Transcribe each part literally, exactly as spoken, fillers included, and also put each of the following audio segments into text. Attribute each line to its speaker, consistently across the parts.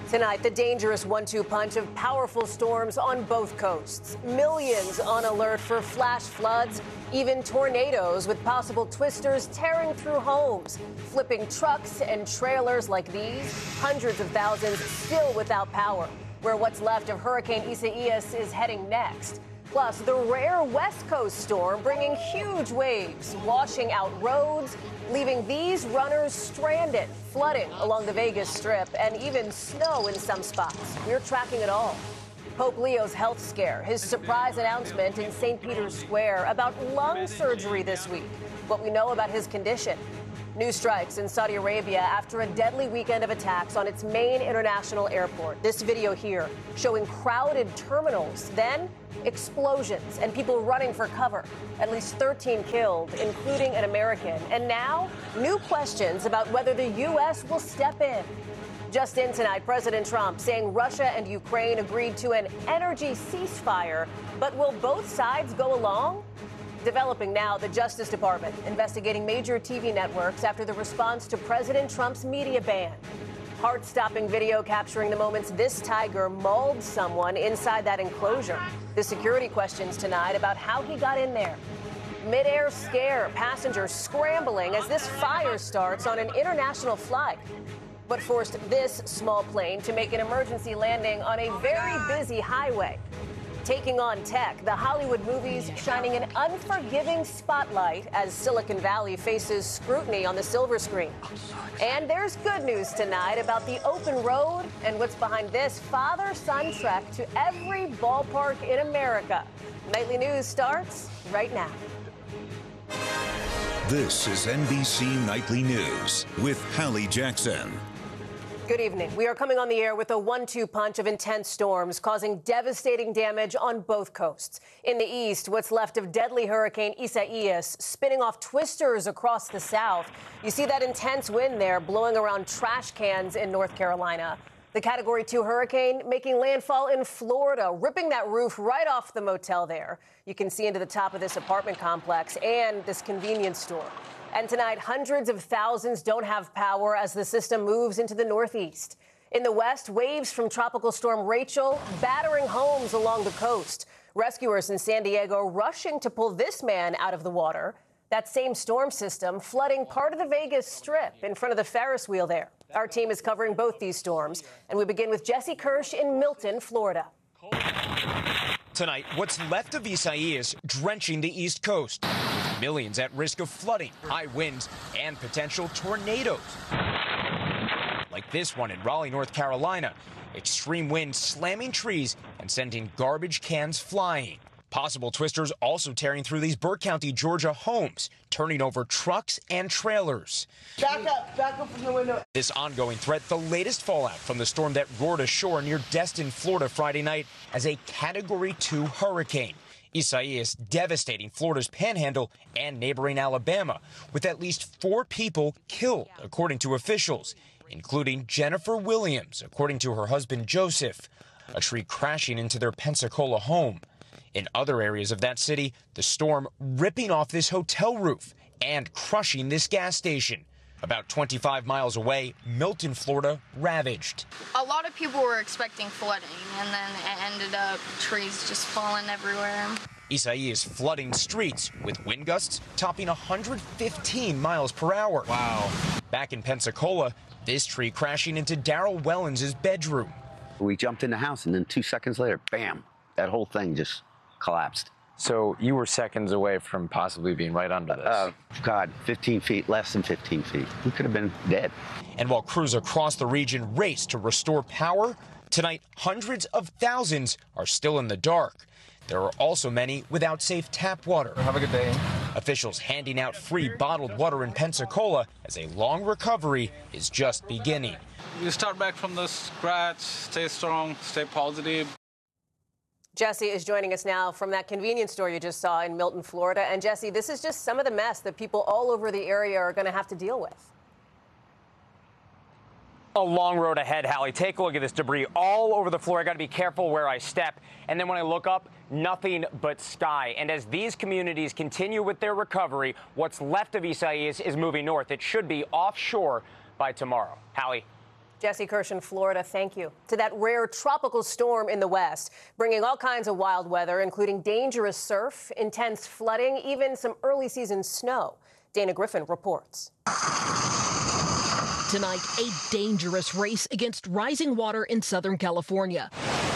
Speaker 1: Tonight, the dangerous one two punch of powerful storms on both coasts. Millions on alert for flash floods, even tornadoes with possible twisters tearing through homes, flipping trucks and trailers like these. Hundreds of thousands still without power, where what's left of Hurricane Isaias is heading next. Plus, the rare West Coast storm bringing huge waves, washing out roads, leaving these runners stranded, flooding along the Vegas Strip, and even snow in some spots. We're tracking it all. Pope Leo's health scare, his surprise announcement in Saint Peter's Square about lung surgery this week, what we know about his condition. New strikes in Saudi Arabia after a deadly weekend of attacks on its main international airport. This video here showing crowded terminals, then explosions and people running for cover. At least thirteen killed, including an American. And now, new questions about whether the U S will step in. Just in tonight, President Trump saying Russia and Ukraine agreed to an energy ceasefire, but will both sides go along? Developing now, the Justice Department investigating major T V networks after the response to President Trump's media ban. Heart-stopping video capturing the moments this tiger mauled someone inside that enclosure. The security questions tonight about how he got in there. Mid-air scare, passengers scrambling as this fire starts on an international flight. What forced this small plane to make an emergency landing on a very busy highway. Taking on tech, the Hollywood movies shining an unforgiving spotlight as Silicon Valley faces scrutiny on the silver screen. And there's good news tonight about the open road and what's behind this father-son trek to every ballpark in America. Nightly News starts right now.
Speaker 2: This is N B C Nightly News with Hallie Jackson.
Speaker 1: Good evening. We are coming on the air with a one two punch of intense storms causing devastating damage on both coasts. In the east, what's left of deadly Hurricane Isaias spinning off twisters across the south. You see that intense wind there blowing around trash cans in North Carolina. The Category two hurricane making landfall in Florida, ripping that roof right off the motel there. You can see into the top of this apartment complex and this convenience store. And tonight, hundreds of thousands don't have power as the system moves into the northeast. In the west, waves from Tropical Storm Rachel battering homes along the coast. Rescuers in San Diego rushing to pull this man out of the water. That same storm system flooding part of the Vegas Strip in front of the Ferris wheel there. Our team is covering both these storms, and we begin with Jesse Kirsch in Milton, Florida.
Speaker 3: Tonight, what's left of Isaias drenching the East Coast, with millions at risk of flooding, high winds, and potential tornadoes. Like this one in Raleigh, North Carolina. Extreme winds slamming trees and sending garbage cans flying. Possible twisters also tearing through these Burke County, Georgia homes, turning over trucks and trailers.
Speaker 4: Back up, back up from the window.
Speaker 3: This ongoing threat, the latest fallout from the storm that roared ashore near Destin, Florida Friday night as a Category two hurricane. Isaias devastating Florida's panhandle and neighboring Alabama, with at least four people killed, according to officials, including Jennifer Williams, according to her husband Joseph, a tree crashing into their Pensacola home. In other areas of that city, the storm ripping off this hotel roof and crushing this gas station. About twenty-five miles away, Milton, Florida, ravaged.
Speaker 5: A lot of people were expecting flooding, and then it ended up trees just falling everywhere.
Speaker 3: Isaias flooding streets with wind gusts topping one hundred fifteen miles per hour. Wow. Back in Pensacola, this tree crashing into Daryl Wellens' bedroom.
Speaker 6: We jumped in the house, and then two seconds later, bam, that whole thing just collapsed.
Speaker 7: So you were seconds away from possibly being right under this?
Speaker 6: Uh, God, fifteen feet, less than fifteen feet. We could have been dead.
Speaker 3: And while crews across the region race to restore power, tonight hundreds of thousands are still in the dark. There are also many without safe tap water.
Speaker 7: Have a good day.
Speaker 3: Officials handing out free bottled water in Pensacola as a long recovery is just beginning.
Speaker 8: You start back from the scratch, stay strong, stay positive.
Speaker 1: Jesse is joining us now from that convenience store you just saw in Milton, Florida. And Jesse, this is just some of the mess that people all over the area are going to have to deal with.
Speaker 9: A long road ahead, Hallie. Take a look at this debris all over the floor. I got to be careful where I step. And then when I look up, nothing but sky. And as these communities continue with their recovery, what's left of Isaias is moving north. It should be offshore by tomorrow. Hallie.
Speaker 1: Jesse Kirsch in Florida, thank you. To that rare tropical storm in the west, bringing all kinds of wild weather, including dangerous surf, intense flooding, even some early season snow. Dana Griffin reports.
Speaker 10: Tonight, a dangerous race against rising water in Southern California,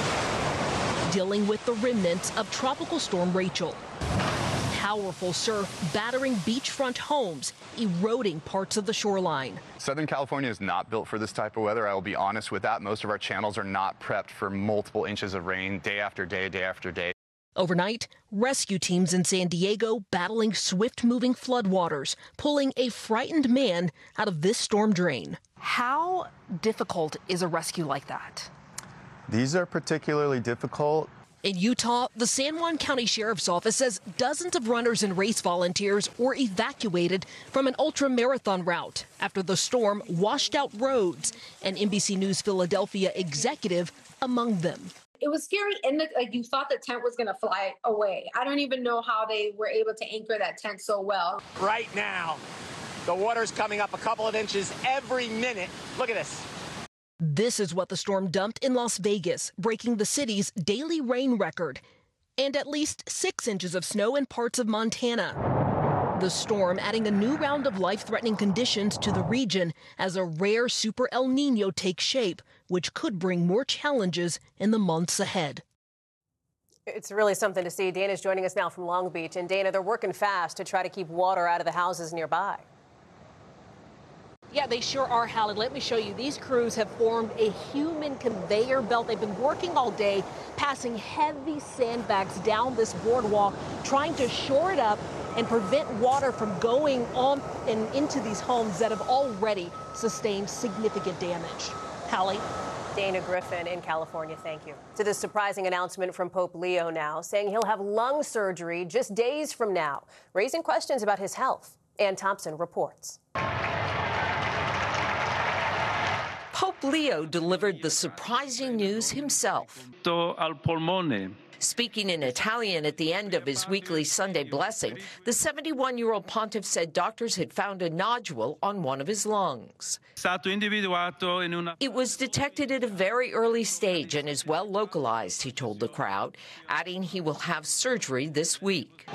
Speaker 10: dealing with the remnants of Tropical Storm Rachel. Powerful surf battering beachfront homes, eroding parts of the shoreline.
Speaker 11: Southern California is not built for this type of weather. I will be honest with that. Most of our channels are not prepped for multiple inches of rain day after day, day after day.
Speaker 10: Overnight, rescue teams in San Diego battling swift-moving floodwaters, pulling a frightened man out of this storm drain.
Speaker 12: How difficult is a rescue like that?
Speaker 11: These are particularly difficult.
Speaker 10: In Utah, the San Juan County Sheriff's Office says dozens of runners and race volunteers were evacuated from an ultra-marathon route after the storm washed out roads, an N B C News Philadelphia executive among them.
Speaker 13: It was scary, and like you thought the tent was going to fly away. I don't even know how they were able to anchor that tent so well.
Speaker 9: Right now, the water's coming up a couple of inches every minute. Look at this.
Speaker 10: This is what the storm dumped in Las Vegas, breaking the city's daily rain record, and at least six inches of snow in parts of Montana. The storm adding a new round of life-threatening conditions to the region as a rare super El Nino takes shape, which could bring more challenges in the months ahead.
Speaker 1: It's really something to see. Dana's joining us now from Long Beach. And Dana, they're working fast to try to keep water out of the houses nearby.
Speaker 10: Yeah, they sure are, Hallie. Let me show you. These crews have formed a human conveyor belt. They've been working all day, passing heavy sandbags down this boardwalk, trying to shore it up and prevent water from going on and into these homes that have already sustained significant damage. Hallie?
Speaker 1: Dana Griffin in California, thank you. To this surprising announcement from Pope Leo now, saying he'll have lung surgery just days from now, raising questions about his health. Ann Thompson reports.
Speaker 14: Pope Leo delivered the surprising news himself.
Speaker 15: Al polmone.
Speaker 14: Speaking in Italian at the end of his weekly Sunday blessing, the seventy-one-year-old pontiff said doctors had found a nodule on one of his lungs. It was detected at a very early stage and is well localized, he told the crowd, adding he will have surgery this week.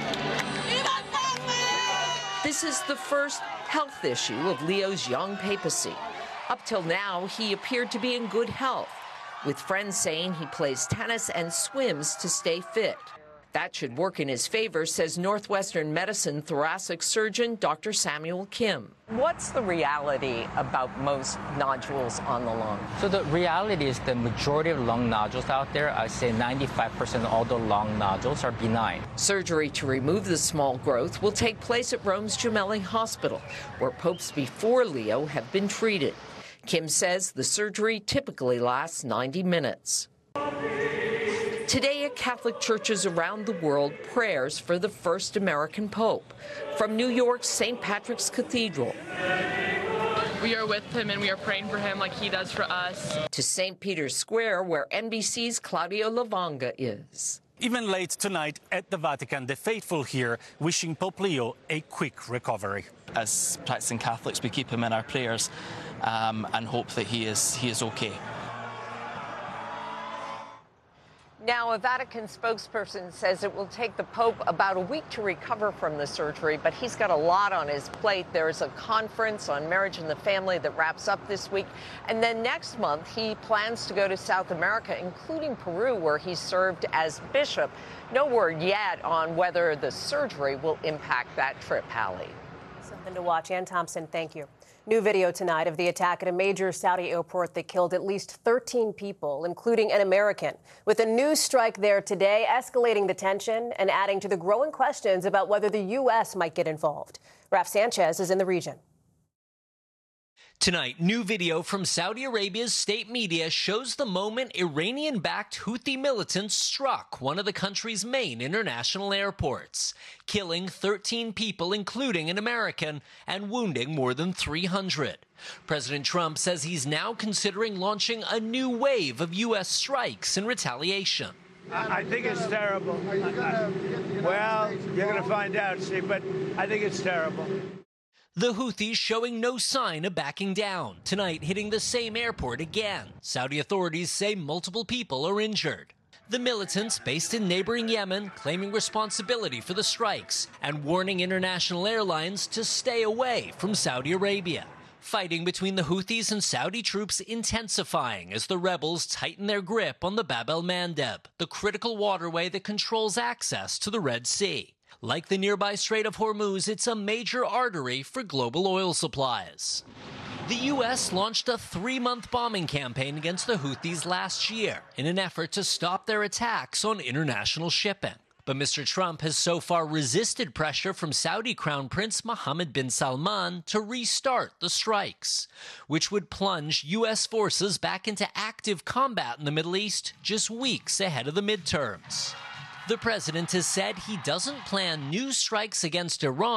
Speaker 14: This is the first health issue of Leo's young papacy. Up till now, he appeared to be in good health, with friends saying he plays tennis and swims to stay fit. That should work in his favor, says Northwestern Medicine thoracic surgeon Doctor Samuel Kim.
Speaker 16: What's the reality about most nodules on the lung?
Speaker 17: So the reality is the majority of lung nodules out there, I say ninety-five percent of all the lung nodules are benign.
Speaker 14: Surgery to remove the small growth will take place at Rome's Gemelli Hospital, where popes before Leo have been treated. Kim says the surgery typically lasts ninety minutes. Today at Catholic churches around the world, prayers for the first American pope. From New York's Saint Patrick's Cathedral.
Speaker 18: We are with him and we are praying for him like he does for us.
Speaker 14: To Saint Peter's Square, where N B C's Claudio Lavanga is.
Speaker 19: Even late tonight at the Vatican, the faithful here wishing Pope Leo a quick recovery.
Speaker 20: As practicing Catholics, we keep him in our prayers um, and hope that he is, he is okay.
Speaker 16: Now, a Vatican spokesperson says it will take the Pope about a week to recover from the surgery, but he's got a lot on his plate. There's a conference on marriage and the family that wraps up this week. And then next month, he plans to go to South America, including Peru, where he served as bishop. No word yet on whether the surgery will impact that trip, Hallie.
Speaker 1: Something to watch. Ann Thompson, thank you. New video tonight of the attack at a major Saudi airport that killed at least thirteen people, including an American. With a news strike there today, escalating the tension and adding to the growing questions about whether the U S might get involved. Raf Sanchez is in the region.
Speaker 21: Tonight, new video from Saudi Arabia's state media shows the moment Iranian-backed Houthi militants struck one of the country's main international airports, killing thirteen people, including an American, and wounding more than three hundred. President Trump says he's now considering launching a new wave of U S strikes in retaliation.
Speaker 22: I think it's terrible. Well, you're going to find out, see, but I think it's terrible.
Speaker 21: The Houthis showing no sign of backing down, tonight hitting the same airport again. Saudi authorities say multiple people are injured. The militants based in neighboring Yemen claiming responsibility for the strikes and warning international airlines to stay away from Saudi Arabia. Fighting between the Houthis and Saudi troops intensifying as the rebels tighten their grip on the Bab el-Mandeb, the critical waterway that controls access to the Red Sea. Like the nearby Strait of Hormuz, it's a major artery for global oil supplies. The U S launched a three-month bombing campaign against the Houthis last year in an effort to stop their attacks on international shipping. But Mister Trump has so far resisted pressure from Saudi Crown Prince Mohammed bin Salman to restart the strikes, which would plunge U S forces back into active combat in the Middle East just weeks ahead of the midterms. The president has said he doesn't plan new strikes against Iran